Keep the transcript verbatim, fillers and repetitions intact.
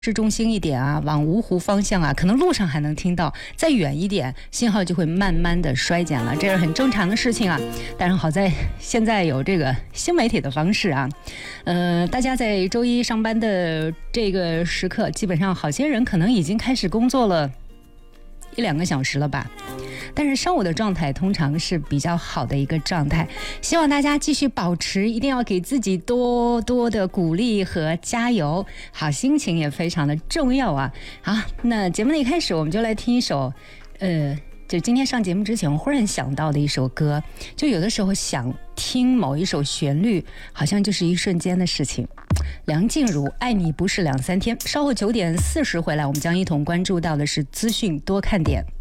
市中心一点啊，往芜湖方向啊，可能路上还能听到，再远一点信号就会慢慢的衰减了，这是很正常的事情啊。但是好在现在有这个新媒体的方式啊，呃，大家在周一上班的这个时刻，基本上好些人可能已经开始工作了一两个小时了吧。但是上午的状态通常是比较好的一个状态，希望大家继续保持，一定要给自己多多的鼓励和加油，好心情也非常的重要啊。好，那节目的一开始我们就来听一首呃就今天上节目之前我忽然想到的一首歌，就有的时候想听某一首旋律好像就是一瞬间的事情。梁静茹爱你不是两三天，稍后九点四十回来，我们将一同关注到的是资讯多看点。